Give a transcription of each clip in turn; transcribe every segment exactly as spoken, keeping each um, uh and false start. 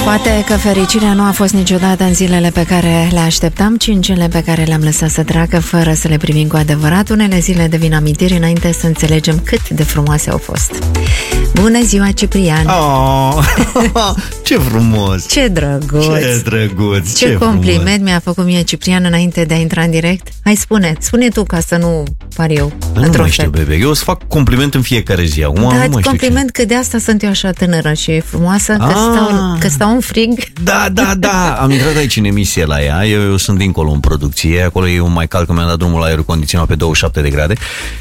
Poate că fericirea nu a fost niciodată în zilele pe care le așteptam, ci în cele pe care le-am lăsat să treacă fără să le privim cu adevărat. Unele zile devin amintiri înainte să înțelegem cât de frumoase au fost. Bună ziua, Ciprian! Oh, ce frumos! Ce drăguț! Ce drăguț! Ce, ce compliment frumos. Mi-a făcut mie Ciprian înainte de a intra în direct. Hai, spune, spune tu ca să nu par eu. Nu mai știu, bebe, eu îți fac compliment în fiecare zi. Acum, da, nu compliment că de asta sunt eu așa tânără și frumoasă, că stau, că stau în frig. Da, da, da, am intrat aici în emisie la ea, eu, eu sunt dincolo în producție, acolo eu mai cald că mi-am dat drumul la aerul condiționat pe douăzeci și șapte de grade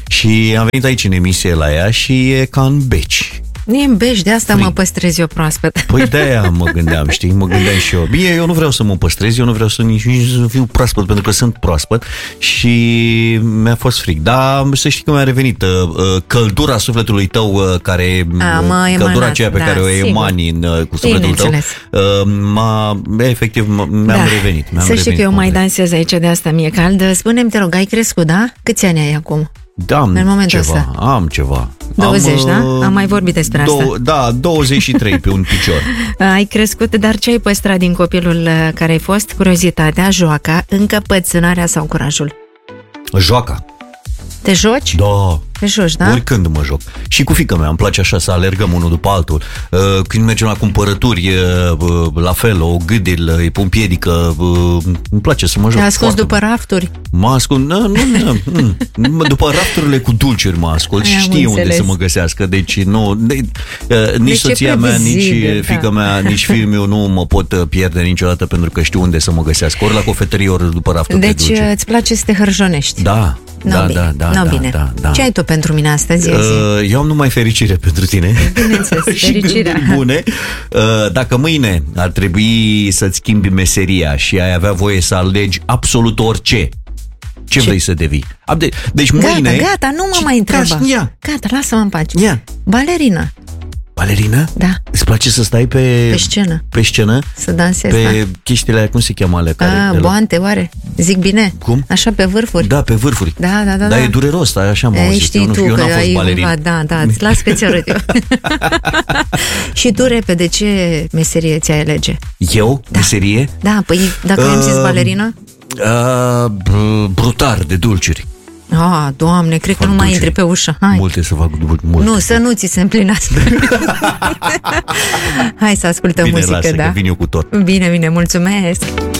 și am venit aici în emisie la ea și e ca în beci. Nu e în beci, de asta frig. Mă păstrez eu proaspăt. Păi de-aia mă gândeam, știi, mă gândeam și eu. Bine, eu nu vreau să mă păstrez, eu nu vreau să nici, nici să fiu proaspăt, pentru că sunt proaspăt și mi-a fost frig. Dar să știi că mi-a revenit uh, căldura sufletului tău, uh, care, A, mă, căldura emanat, aceea pe da, care o sigur. emani în, uh, cu sufletul tău, uh, m-a, efectiv, mi-am da. revenit. Mi-am să știi că eu mai dansez aici, de asta mi-e cald. Spune-mi, te rog, ai crescut, da? Câți ani ai acum? Da, am în momentul ceva, ăsta. am ceva. douăzeci, am, da? Am mai vorbit despre dou- asta. Da, douăzeci și trei pe un picior. Ai crescut, dar ce ai păstrat din copilul care ai fost? Curiozitatea, joaca, încăpățânarea sau curajul? Joaca. Te joci? Da. Te joci, da? Oricând mă joc. Și cu fiica mea, îmi place așa să alergăm unul după altul. Când mergem la cumpărături, la fel, o gâdil, îi pun piedică, îmi place să mă joc. Te-ai ascuns după rafturi? Mă ascund, nu, nu, nu, după rafturile cu dulciuri mă ascult și știe unde să mă găsească. Deci nu, de, nici deci soția mea, nici fiica mea, nici fiul meu nu mă pot pierde niciodată pentru că știu unde să mă găsească. Ori la cofetărie, ori după rafturi deci, de dulciuri. Deci îți place să te hărjonești? Da. No, da, bine. da, da, no, da, bine. da, da. Ce ai tu pentru mine astăzi? Uh, eu am numai fericire pentru tine. Bineînțeles, și fericirea. gânduri bune. Uh, dacă mâine ar trebui să-ți schimbi meseria și ai avea voie să alegi absolut orice, ce, ce? vrei să devii? Deci mâine... Gata, gata, nu mă mai întreba. Gata, lasă-mă în pace. Ia. Balerină. Balerină? Da. Îți place să stai pe... Pe scenă. Pe scenă? Să dansezi, Pe da. chestiile alea, cum se cheamă alea? Care, A, boante, oare? Zic bine? Cum? Așa pe vârfuri? Da, pe vârfuri. Da, da, da. Dar da. e dureros, așa am auzit. Știi eu nu, tu eu că n-am fost ai balerin. cumva, da, da, îți las că ți arăt eu. Și tu, repede, ce meserie ți-ai alege? Eu? Da. Meserie? Da, păi dacă uh, am zis balerină? Uh, brutar de dulciuri. Ah, Doamne, cred fac că nu mai dulciuri. intri pe ușă. Hai. Multe să fac, multe. Nu, să nu ți se împlinească. Hai să ascultăm bine, muzică, lasă, da? Că vin eu cu tot. Bine, bine, mulțumesc.